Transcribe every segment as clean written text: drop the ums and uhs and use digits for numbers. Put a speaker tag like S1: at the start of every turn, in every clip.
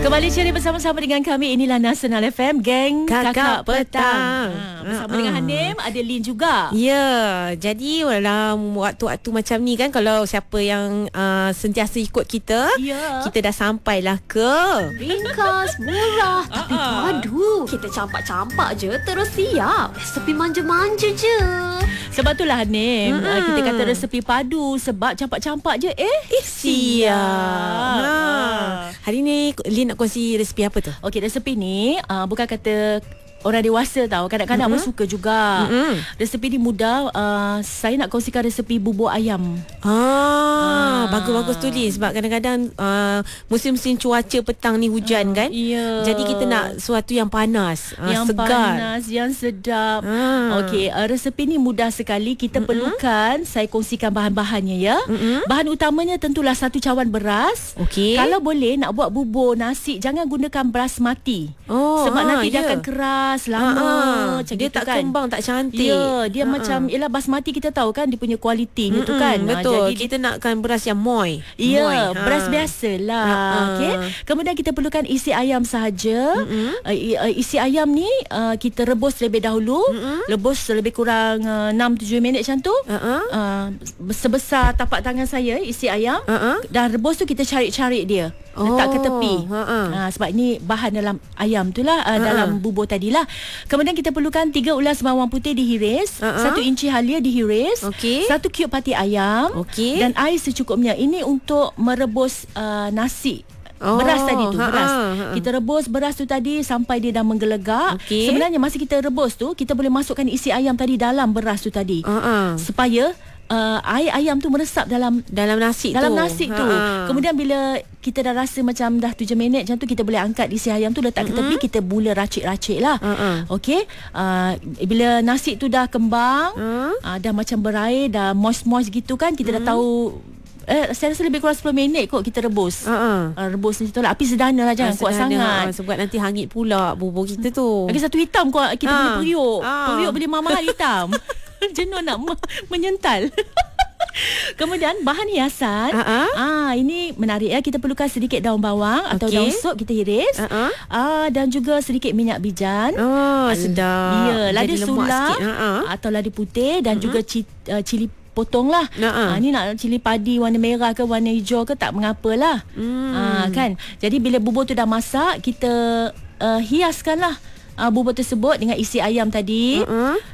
S1: Kembali ceria bersama-sama dengan kami. Inilah Nasional FM, geng Kakak Petang. Bersama dengan Hanim, ada Lin juga.
S2: Ya, jadi dalam waktu-waktu macam ni kan, kalau siapa yang sentiasa ikut kita, kita dah sampailah ke
S3: ringkas, murah, tapi padu. Kita campak-campak je, terus siap. Resepi manja-manja je.
S1: Sebab itulah Hanim, kita kata resepi padu. Sebab campak-campak je, siap.
S2: Hari ni Lin nak kongsi resepi apa tu?
S1: Okey, resepi ni bukan kata orang dewasa tau. Kadang-kadang pun suka juga. Resepi ni mudah. Saya nak kongsikan resepi bubur ayam.
S2: Bagus-bagus tu Lin. Sebab kadang-kadang musim-musim cuaca petang ni hujan kan.
S1: Ya.
S2: Jadi kita nak sesuatu yang panas,
S1: yang
S2: segar,
S1: panas, yang sedap. Okey, resepi ni mudah sekali. Kita perlukan, saya kongsikan bahan-bahannya ya. Bahan utamanya tentulah 1 cawan beras.
S2: Okey.
S1: Kalau boleh nak buat bubur nasi, jangan gunakan basmati. Sebab nanti dia akan keras lama.
S2: Dia tak kembang, tak cantik.
S1: Ya, dia macam basmati kita tahu kan dia punya kualitinya tu kan.
S2: Betul.
S1: Jadi
S2: kita nakkan beras yang moy.
S1: Ya, beras biasalah. Okey. Kemudian kita perlukan isi ayam sahaja. Isi ayam ni kita rebus terlebih dahulu. Rebus lebih kurang 6-7 minit macam tu. Sebesar tapak tangan saya isi ayam. Dan rebus tu kita carik-carik dia. Letak ke tepi. Sebab ni bahan dalam ayam tu lah, dalam bubur tadilah. Kemudian kita perlukan 3 ulas bawang putih dihiris, 1 inci halia dihiris, 1 cube pati ayam, dan air secukupnya. Ini untuk merebus nasi. Beras tadi tu, beras. Kita rebus beras tu tadi sampai dia dah menggelegak. Sebenarnya masa kita rebus tu, kita boleh masukkan isi ayam tadi dalam beras tu tadi. Supaya air ayam tu meresap dalam
S2: nasi tu.
S1: Kemudian bila kita dah rasa macam dah 7 minit macam tu, kita boleh angkat isi ayam tu, letak ke tepi, kita bula racik-racik lah. Okey. Bila nasi tu dah kembang, dah macam berair, dah moist-moist gitu kan, kita dah tahu. Saya rasa lebih kurang 10 minit kot kita rebus. Rebus macam tu lah. Api sederhana lah, jangan kuat sangat.
S2: Sebab nanti hangit pula bubur kita tu.
S1: Lagi satu hitam kot kita boleh periuk. Periuk beli mahal hitam. Jenuh nak menyental. Kemudian bahan hiasan. Ini menarik ya. Kita perlukan sedikit daun bawang atau daun sop kita iris. Dan juga sedikit minyak bijan.
S2: Sedap.
S1: Ya, lada sula atau lada putih, dan juga cili potong lah. Ni nak cili padi warna merah ke warna hijau ke tak mengapalah. Kan. Jadi bila bubur tu dah masak, kita hiaskan lah bubur tersebut dengan isi ayam tadi.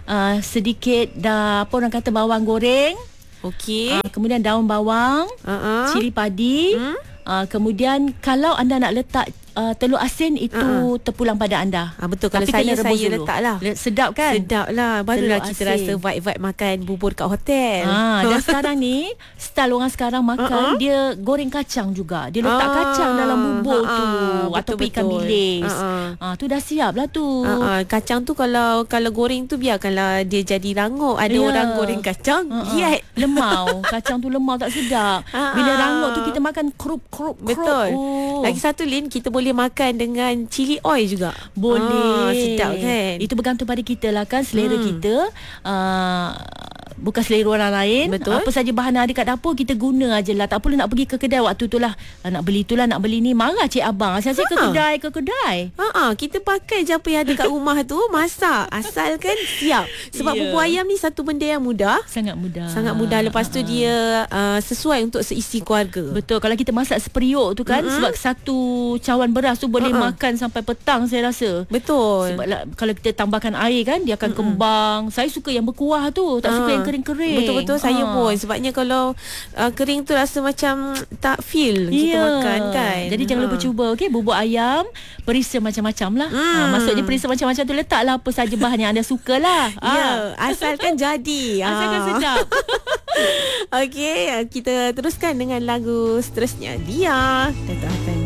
S1: Sedikit apa orang kata bawang goreng. Kemudian daun bawang, cili padi. Kemudian kalau anda nak letak telur asin, itu terpulang pada anda.
S2: Betul. Kalau
S1: tapi
S2: saya letak lah.
S1: Sedap kan?
S2: Sedap lah. Barulah kita rasa vibe-vibe makan bubur kat hotel.
S1: Dan sekarang ni style orang sekarang makan, dia goreng kacang juga. Dia letak kacang dalam bubur tu. Ataupun ikan bilis. Tu dah siap lah tu.
S2: Kacang tu kalau goreng tu biarkanlah dia jadi rangup. Ada orang goreng kacang
S1: lemau. Kacang tu lemau, tak sedap. Bila rangup tu kita makan krup.
S2: Betul. Lagi satu Lin, kita boleh makan dengan cili oil juga.
S1: Boleh.
S2: Sedap kan?
S1: Itu bergantung pada kita lah kan, selera kita. Bukan selera orang lain.
S2: Betul.
S1: Apa saja bahan ada kat dapur, kita guna aje lah. Tak perlu nak pergi ke kedai waktu tu lah. Nak beli tu lah, nak beli ni. Marah cik abang. Asyik ke kedai.
S2: Kita pakai je apa yang ada kat rumah tu, masak. Asalkan siap. Sebab bubur ayam ni satu benda yang mudah.
S1: Sangat mudah.
S2: Lepas tu dia sesuai untuk seisi keluarga.
S1: Betul. Kalau kita masak seperiuk tu kan, sebab 1 cawan beras tu boleh makan sampai petang, saya rasa.
S2: Betul.
S1: Sebab kalau kita tambahkan air kan, dia akan kembang. Saya suka yang berkuah tu, tak suka yang kering-kering.
S2: Betul-betul. Saya pun. Sebabnya kalau kering tu rasa macam tak feel kita makan kan.
S1: Jadi jangan lupa cuba. Okey, bubur ayam perisa macam-macam lah. Maksudnya perisa macam-macam tu, letaklah apa saja bahan yang anda suka lah.
S2: Asalkan jadi.
S1: Asalkan sedap.
S2: Okey, kita teruskan dengan lagu seterusnya. Dia Dato' Hatan.